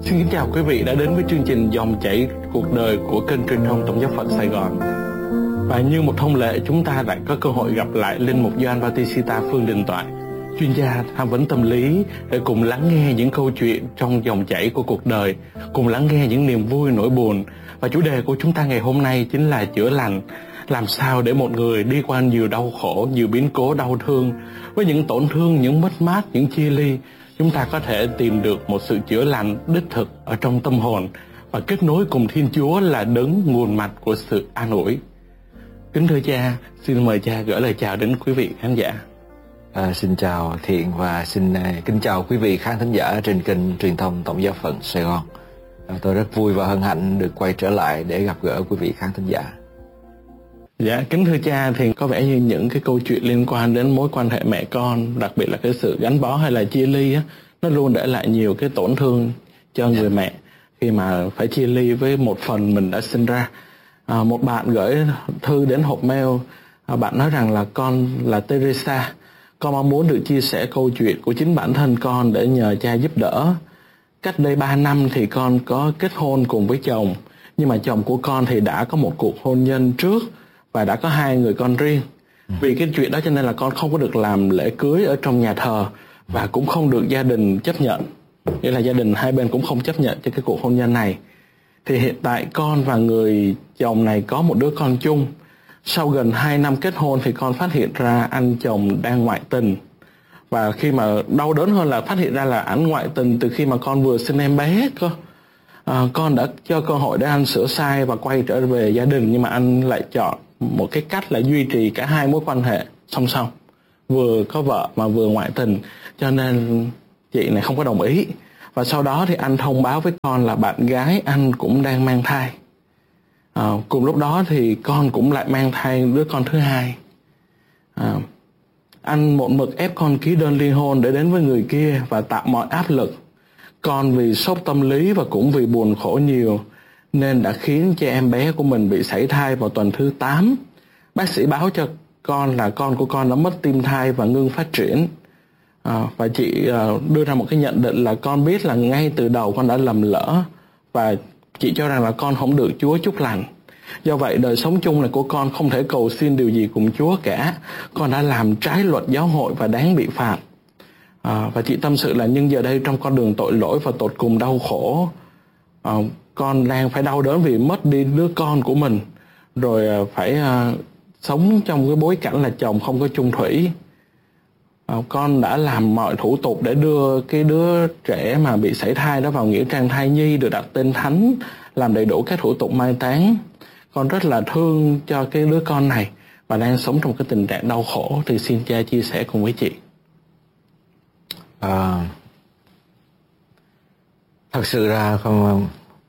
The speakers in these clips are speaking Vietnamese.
Xin kính chào quý vị đã đến với chương trình Dòng chảy cuộc đời của kênh truyền thông Tổng giáo phận Sài Gòn. Và như một thông lệ, chúng ta lại có cơ hội gặp lại Linh mục Gioan Bautista Phương Đình Toại, chuyên gia tham vấn tâm lý, để cùng lắng nghe những câu chuyện trong dòng chảy của cuộc đời, cùng lắng nghe những niềm vui nỗi buồn. Và chủ đề của chúng ta ngày hôm nay chính là chữa lành. Làm sao để một người đi qua nhiều đau khổ, nhiều biến cố đau thương, với những tổn thương, những mất mát, những chia ly, chúng ta có thể tìm được một sự chữa lành đích thực ở trong tâm hồn và kết nối cùng Thiên Chúa là đấng nguồn mạch của sự an ủi. Kính thưa cha, xin mời cha gửi lời chào đến quý vị khán giả. Xin chào Thiện và xin kính chào quý vị khán thính giả trên kênh truyền thông Tổng giáo phận Sài Gòn. Tôi rất vui và hân hạnh được quay trở lại để gặp gỡ quý vị khán thính giả. Dạ, kính thưa cha, thì có vẻ như những cái câu chuyện liên quan đến mối quan hệ mẹ con, đặc biệt là cái sự gắn bó hay là chia ly á, nó luôn để lại nhiều cái tổn thương cho người mẹ khi mà phải chia ly với một phần mình đã sinh ra. Một bạn gửi thư đến hộp mail, bạn nói rằng là con là Teresa, con mong muốn được chia sẻ câu chuyện của chính bản thân con để nhờ cha giúp đỡ. Cách đây 3 năm thì con có kết hôn cùng với chồng, nhưng mà chồng của con thì đã có một cuộc hôn nhân trước và đã có 2 người con riêng. Vì cái chuyện đó cho nên là con không có được làm lễ cưới ở trong nhà thờ và cũng không được gia đình chấp nhận. Nghĩa là gia đình hai bên cũng không chấp nhận cho cái cuộc hôn nhân này. Thì hiện tại con và người chồng này có một đứa con chung. Sau gần 2 năm kết hôn thì con phát hiện ra anh chồng đang ngoại tình. Và khi mà đau đớn hơn là phát hiện ra là ảnh ngoại tình từ khi mà con vừa sinh em bé cơ. Con đã cho cơ hội để anh sửa sai và quay trở về gia đình, nhưng mà anh lại chọn một cái cách là duy trì cả 2 mối quan hệ song song, vừa có vợ mà vừa ngoại tình, cho nên chị này không có đồng ý. Và sau đó thì anh thông báo với con là bạn gái anh cũng đang mang thai. Cùng lúc đó thì con cũng lại mang thai đứa con thứ 2. Anh một mực ép con ký đơn ly hôn để đến với người kia và tạo mọi áp lực. Con vì sốc tâm lý và cũng vì buồn khổ nhiều nên đã khiến cho em bé của mình bị sảy thai vào tuần thứ 8. Bác sĩ báo cho con là con của con đã mất tim thai và ngưng phát triển. Và chị đưa ra một cái nhận định là con biết là ngay từ đầu con đã lầm lỡ, và chị cho rằng là con không được Chúa chúc lành. Do vậy đời sống chung này của con không thể cầu xin điều gì cùng Chúa cả. Con đã làm trái luật giáo hội và đáng bị phạt. Và chị tâm sự là nhưng giờ đây trong con đường tội lỗi và tột cùng đau khổ, con đang phải đau đớn vì mất đi đứa con của mình, rồi phải sống trong cái bối cảnh là chồng không có chung thủy. Con đã làm mọi thủ tục để đưa cái đứa trẻ mà bị sảy thai đó vào nghĩa trang thai nhi, được đặt tên thánh, làm đầy đủ các thủ tục mai táng. Con rất là thương cho cái đứa con này và đang sống trong cái tình trạng đau khổ. Thì xin cha chia sẻ cùng với chị. Thật sự ra không,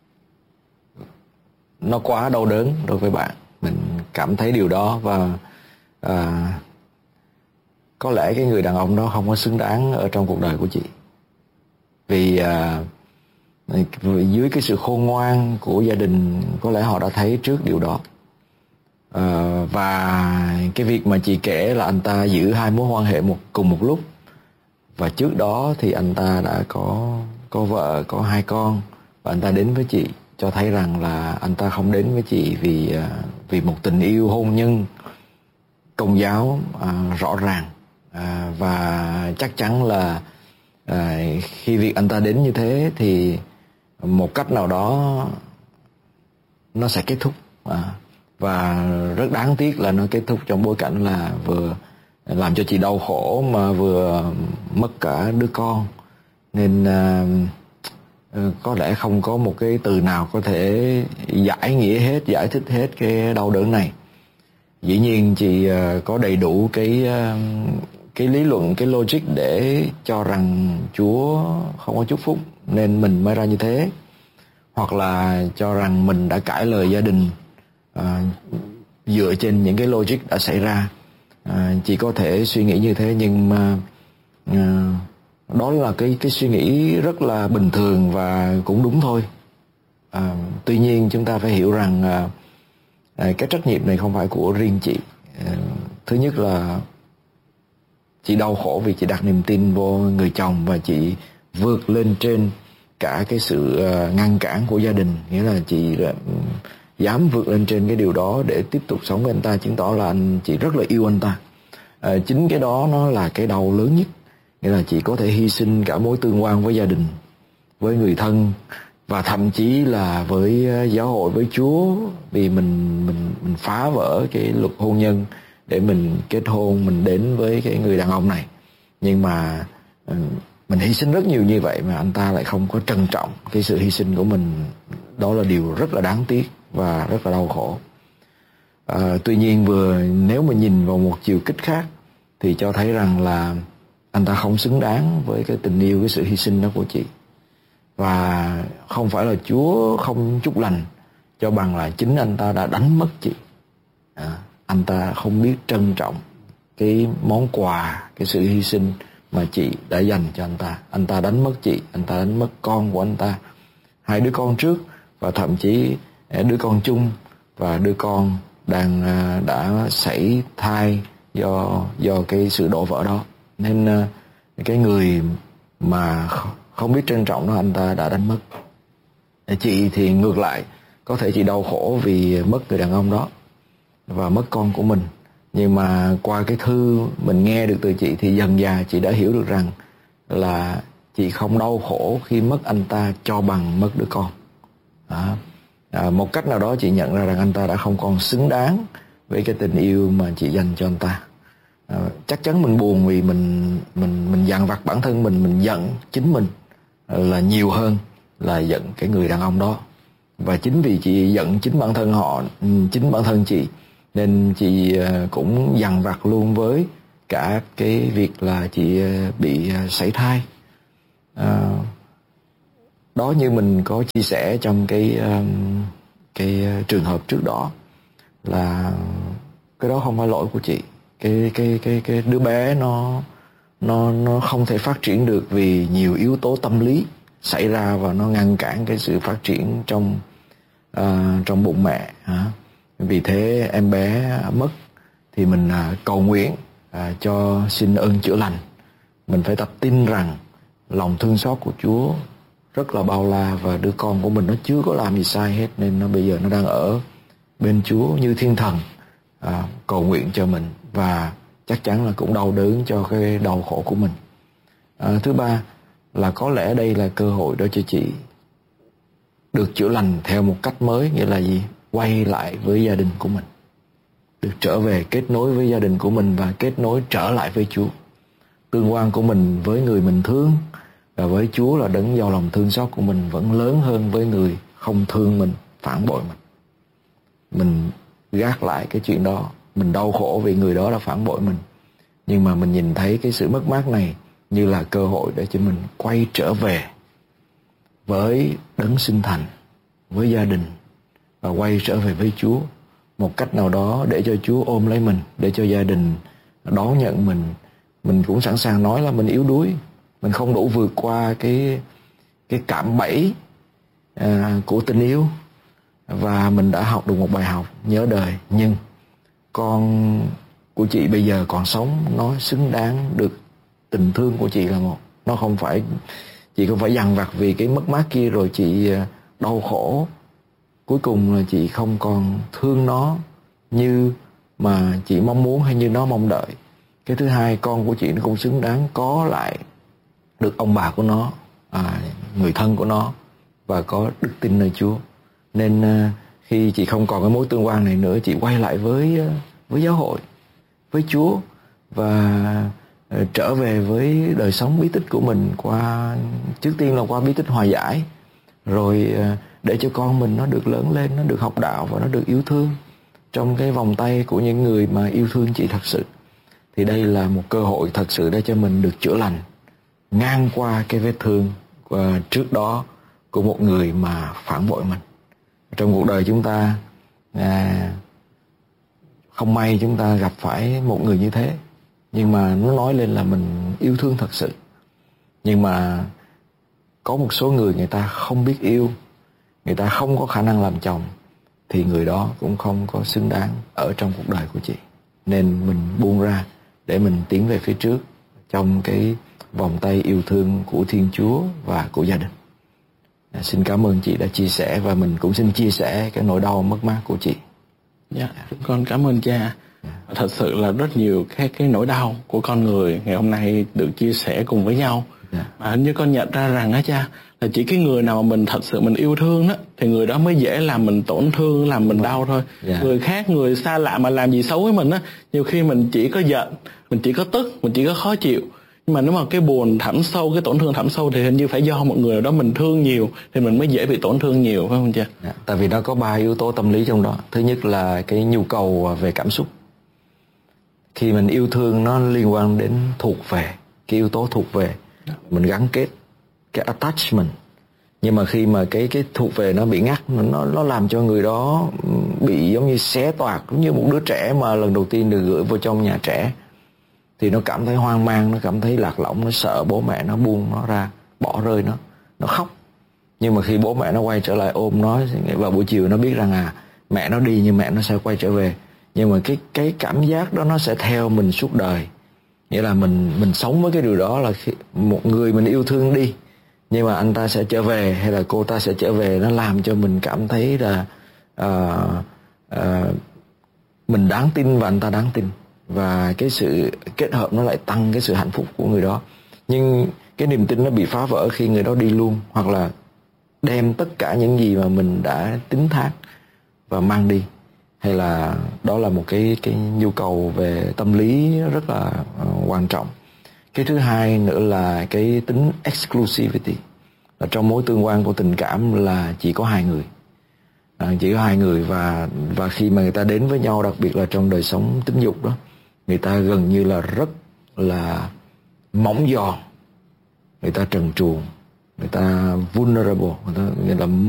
nó quá đau đớn đối với bạn. Mình cảm thấy điều đó và có lẽ cái người đàn ông đó không có xứng đáng ở trong cuộc đời của chị. Vì dưới cái sự khôn ngoan của gia đình, có lẽ họ đã thấy trước điều đó. Và cái việc mà chị kể là anh ta giữ 2 mối quan hệ cùng một lúc, và trước đó thì anh ta đã có vợ, có 2 con, và anh ta đến với chị, cho thấy rằng là anh ta không đến với chị vì một tình yêu hôn nhân công giáo rõ ràng. Và chắc chắn là khi việc anh ta đến như thế thì một cách nào đó nó sẽ kết thúc. Và rất đáng tiếc là nó kết thúc trong bối cảnh là vừa làm cho chị đau khổ mà vừa mất cả đứa con. Nên có lẽ không có một cái từ nào có thể giải nghĩa hết, giải thích hết cái đau đớn này. Dĩ nhiên chị có đầy đủ cái lý luận, cái logic để cho rằng Chúa không có chúc phúc nên mình mới ra như thế, hoặc là cho rằng mình đã cãi lời gia đình dựa trên những cái logic đã xảy ra. Chị có thể suy nghĩ như thế, nhưng mà đó là cái suy nghĩ rất là bình thường và cũng đúng thôi. Tuy nhiên chúng ta phải hiểu rằng cái trách nhiệm này không phải của riêng chị. Thứ nhất là chị đau khổ vì chị đặt niềm tin vô người chồng và chị vượt lên trên cả cái sự ngăn cản của gia đình, nghĩa là chị dám vượt lên trên cái điều đó để tiếp tục sống với anh ta, chứng tỏ là chị rất là yêu anh ta. Chính cái đó nó là cái đau lớn nhất, nghĩa là chị có thể hy sinh cả mối tương quan với gia đình, với người thân, và thậm chí là với giáo hội, với Chúa, vì mình phá vỡ cái luật hôn nhân để mình kết hôn, mình đến với cái người đàn ông này. Nhưng mà mình hy sinh rất nhiều như vậy mà anh ta lại không có trân trọng cái sự hy sinh của mình. Đó là điều rất là đáng tiếc và rất là đau khổ. Tuy nhiên nếu mà nhìn vào một chiều kích khác thì cho thấy rằng là anh ta không xứng đáng với cái tình yêu, cái sự hy sinh đó của chị. Và không phải là Chúa không chúc lành, cho bằng là chính anh ta đã đánh mất chị. Anh ta không biết trân trọng cái món quà, cái sự hy sinh mà chị đã dành cho anh ta. Anh ta đánh mất chị, anh ta đánh mất con của anh ta, 2 đứa con trước, và thậm chí đứa con chung, và đứa con đã sảy thai do cái sự đổ vỡ đó. Nên cái người mà không biết trân trọng nó, anh ta đã đánh mất. Chị thì ngược lại, có thể chị đau khổ vì mất người đàn ông đó và mất con của mình. Nhưng mà qua cái thư mình nghe được từ chị thì dần dà chị đã hiểu được rằng là chị không đau khổ khi mất anh ta cho bằng mất đứa con. Một cách nào đó chị nhận ra rằng anh ta đã không còn xứng đáng với cái tình yêu mà chị dành cho anh ta. Chắc chắn mình buồn vì mình dằn vặt bản thân mình giận chính mình là nhiều hơn là giận cái người đàn ông đó. Và chính vì chị giận chính bản thân chị, nên chị cũng dằn vặt luôn với cả cái việc là chị bị sảy thai. Đó, như mình có chia sẻ trong cái trường hợp trước đó, là cái đó không phải lỗi của chị. Cái đứa bé nó không thể phát triển được vì nhiều yếu tố tâm lý xảy ra, và nó ngăn cản cái sự phát triển trong bụng mẹ. Vì thế em bé mất thì mình cầu nguyện cho xin ơn chữa lành. Mình phải tập tin rằng lòng thương xót của Chúa rất là bao la, và đứa con của mình nó chưa có làm gì sai hết, nên bây giờ nó đang ở bên Chúa như thiên thần, cầu nguyện cho mình, và chắc chắn là cũng đau đớn cho cái đau khổ của mình. Thứ ba là có lẽ đây là cơ hội đó cho chị được chữa lành theo một cách mới, nghĩa là gì? Quay lại với gia đình của mình, được trở về kết nối với gia đình của mình và kết nối trở lại với Chúa. Tương quan của mình với người mình thương và với Chúa là đấng giàu lòng thương xót của mình vẫn lớn hơn với người không thương mình, phản bội mình. Mình gác lại cái chuyện đó, mình đau khổ vì người đó đã phản bội mình, nhưng mà mình nhìn thấy cái sự mất mát này như là cơ hội để cho mình quay trở về với đấng sinh thành, với gia đình, và quay trở về với Chúa một cách nào đó để cho Chúa ôm lấy mình, để cho gia đình đón nhận mình. Mình cũng sẵn sàng nói là mình yếu đuối, mình không đủ vượt qua cái cạm bẫy của tình yêu, và mình đã học được một bài học nhớ đời. Nhưng con của chị bây giờ còn sống, nó xứng đáng được tình thương của chị là một. Nó không phải, chị không phải dằn vặt vì cái mất mát kia rồi chị đau khổ. Cuối cùng là chị không còn thương nó như mà chị mong muốn hay như nó mong đợi. Cái thứ hai, con của chị nó cũng xứng đáng có lại được ông bà của nó, người thân của nó, và có đức tin nơi Chúa. Nên khi chị không còn cái mối tương quan này nữa, chị quay lại với giáo hội, với Chúa, và trở về với đời sống bí tích của mình trước tiên là qua bí tích hòa giải, rồi để cho con mình nó được lớn lên, nó được học đạo và nó được yêu thương trong cái vòng tay của những người mà yêu thương chị thật sự. Thì đây là một cơ hội thật sự để cho mình được chữa lành ngang qua cái vết thương trước đó của một người mà phản bội mình. Trong cuộc đời chúng ta không may chúng ta gặp phải một người như thế, nhưng mà nó nói lên là mình yêu thương thật sự. Nhưng mà có một số người ta không biết yêu, người ta không có khả năng làm chồng, thì người đó cũng không có xứng đáng ở trong cuộc đời của chị. Nên mình buông ra để mình tiến về phía trước trong cái vòng tay yêu thương của Thiên Chúa và của gia đình. Xin cảm ơn chị đã chia sẻ, và mình cũng xin chia sẻ cái nỗi đau mất mát của chị. Dạ, con cảm ơn cha. Thật sự là rất nhiều cái nỗi đau của con người ngày hôm nay được chia sẻ cùng với nhau. Mà hình như con nhận ra rằng á cha, là chỉ cái người nào mà mình thật sự mình yêu thương đó, thì người đó mới dễ làm mình tổn thương, làm mình đau thôi. Người khác, người xa lạ mà làm gì xấu với mình á, nhiều khi mình chỉ có giận, mình chỉ có tức, mình chỉ có khó chịu. Nhưng mà nếu mà cái buồn thẳm sâu, cái tổn thương thẳm sâu thì hình như phải do một người nào đó mình thương nhiều thì mình mới dễ bị tổn thương nhiều, phải không cha? Tại vì nó có 3 yếu tố tâm lý trong đó. Thứ nhất là cái nhu cầu về cảm xúc. Khi mình yêu thương nó liên quan đến thuộc về, cái yếu tố thuộc về, mình gắn kết, cái attachment. Nhưng mà khi mà cái thuộc về nó bị ngắt, nó làm cho người đó bị giống như xé toạc, giống như một đứa trẻ mà lần đầu tiên được gửi vào trong nhà trẻ, thì nó cảm thấy hoang mang, nó cảm thấy lạc lõng, nó sợ bố mẹ nó buông nó ra, bỏ rơi nó khóc. Nhưng mà khi bố mẹ nó quay trở lại ôm nó vào buổi chiều, nó biết rằng mẹ nó đi nhưng mẹ nó sẽ quay trở về. Nhưng mà cái cảm giác đó nó sẽ theo mình suốt đời. Nghĩa là mình sống với cái điều đó, là khi một người mình yêu thương đi, nhưng mà anh ta sẽ trở về hay là cô ta sẽ trở về, nó làm cho mình cảm thấy là mình đáng tin và anh ta đáng tin. Và cái sự kết hợp nó lại tăng cái sự hạnh phúc của người đó. Nhưng cái niềm tin nó bị phá vỡ khi người đó đi luôn, hoặc là đem tất cả những gì mà mình đã tín thác và mang đi. Hay là đó là một cái nhu cầu về tâm lý rất là quan trọng. Cái thứ hai nữa là cái tính exclusivity. Là trong mối tương quan của tình cảm là chỉ có 2 người. Chỉ có 2 người, và khi mà người ta đến với nhau, đặc biệt là trong đời sống tính dục đó, người ta gần như là rất là mỏng giòn, người ta trần truồng, người ta vulnerable, người ta